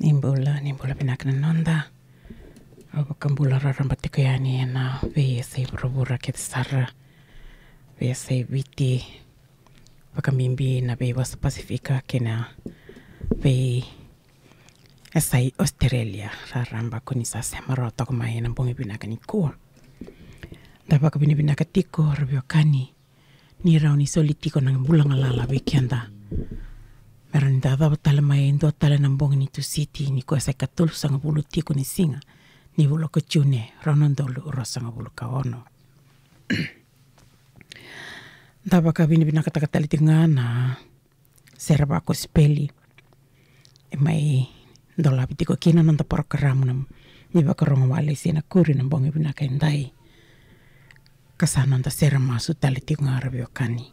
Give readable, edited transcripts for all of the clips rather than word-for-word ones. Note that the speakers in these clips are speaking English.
Nimbula pinaknanonda. Abakambula rarambati kayani na vese bravura ketsara. Vese viti. Vakamimbi na be was Pacifica kena be esai Australia raramba kunisa semaro tokomai na bongi pinakanikua. Dabaka pinakatiko rabiokani. Ni rauni solitiko nang bulang alala weekenda. Meron dada batala mai ndo tala nambong ni tu city ni ko sa katul sanga bulu tiko ni singa ni bulu ko chune ronondolu ro sanga bulu ka ono. Daba ka bini binaka takatali tingana serba ko speli e mai dola bitiko kina nanda program nam ni bakaronga wale sina kuri nambong binaka indai kasana nda serma su tali tingara biokani.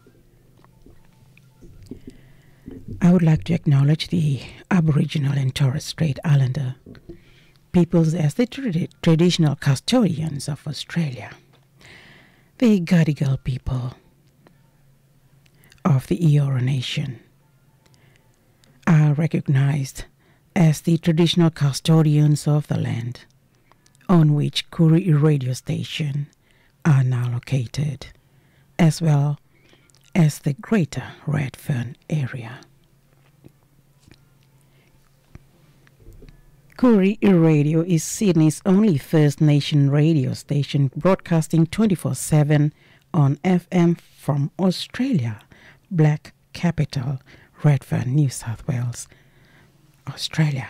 I would like to acknowledge the Aboriginal and Torres Strait Islander peoples as the traditional custodians of Australia. The Gadigal people of the Eora Nation are recognized as the traditional custodians of the land on which Koori radio station are now located, as well as the Greater Redfern area. Koori Radio is Sydney's only First Nation radio station broadcasting 24/7 on FM from Australia, Black Capital, Redfern, New South Wales, Australia.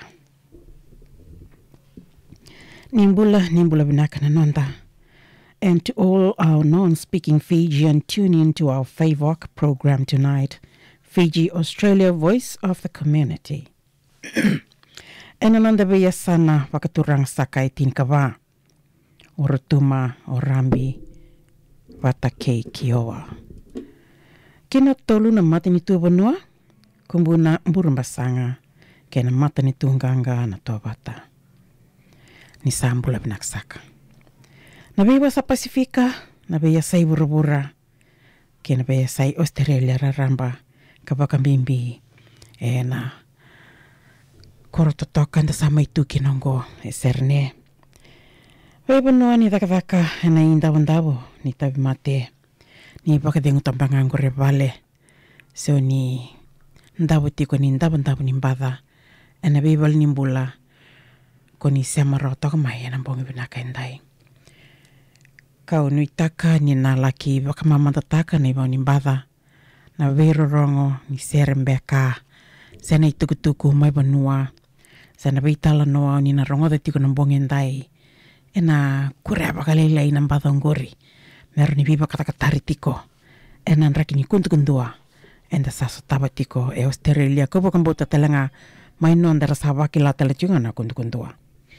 Nimbula Binakananonda. And to all our non-speaking Fijian, tune in to our FAVOC program tonight, Fiji Australia Voice of the Community. Enananda beya sana wakaturang sakai tinkawa, orotuma orambi watakei kiowa. Kena tolu na mata ni tubanua, kumbuna mburumbasanga, kena mata ni tunganga na tobata. Ni sambula binaksaka. Nabeya sa Pasifika, nabeya sa Burubura, kena beya sa Australia raramba, kabakambimbi, na korototokan da sama itu kinongo eserne. Weba noa ni daka na indawandabo ni tabi mate ni baka dengu tambangango rebale so ni ndabo tiko ni ndabo ni mbada ena bebal ni mbula ko ni semaro toka mai na bongi binaka indai. Kau nui taka ni na laki baka mamanta taka ni bau ni mbada na vero rongo ni serembeka sena itukutuku mai banua sana beitala noa ni na rongo tiko na bongi indai ena kureba kalelai na mbada ngori meron ni biba katakatari tiko ena nraki ni kuntukundua enda saso taba tiko e Australia ko bokan bota telanga mai non dara sabaki la tele tunga na kuntukundua.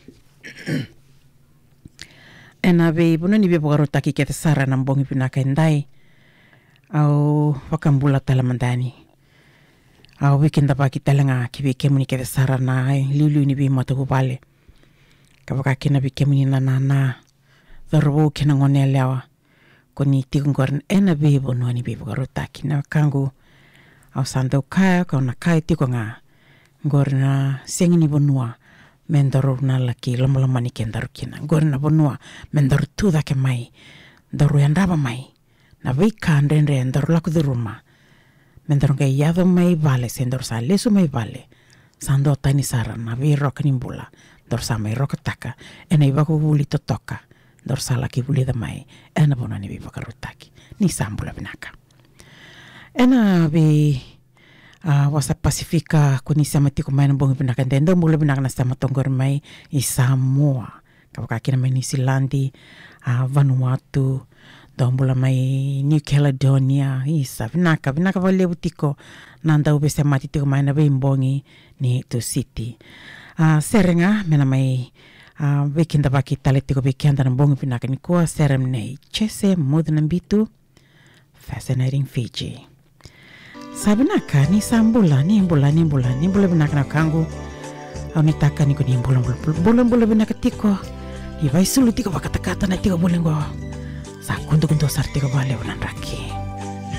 Ena be bono ni biba garotaki kete sara na bongi pinaka indai au wakambula talamandani au wikinda baki telanga kibi kemuni kete sara na liulu ni bi mataku bale kabaka kina bi kemuni na dharbo kina ngone lewa koni tikungor ena be bono ni biba garotaki na kangu au sando kaya ka na kai tiko nga gorna sengini bonua mendoro na laki lama-lama ni kendar kina gorna bonua mendoro tuda ke mai daru yandaba mai na vika ndendre ndoro laku di rumah mendoro ke yado mai vale sendor sa lesu mai vale sando tani sara na viro kanimbula dor sa mai rokataka ena ibaku buli totoka dor sa laki buli da mai ena bono ni biba karutaki ni sambula binaka ena bi wasa Pasifika kuni sama tiko mai nambong binaka ndendo mula binaka na sama tonggor mai i Samoa kabakaki na mai New Zealandi Vanuatu dombula mai New Caledonia isa binaka vale butiko nanda ubese mati tiko mai na bimbongi ni tu city serenga mena mai weekend baki tale tiko weekend nambong binaka ni kuah serem nei chese mudnambitu fascinating Fiji. Sabinaka ni sambula ni mbula binaka na kangu au ni taka ni kuni bulan binaka tiko i vai sulu tiko bakatakata na tiko bulan go sa kuntu sar tiko bale ulan raki.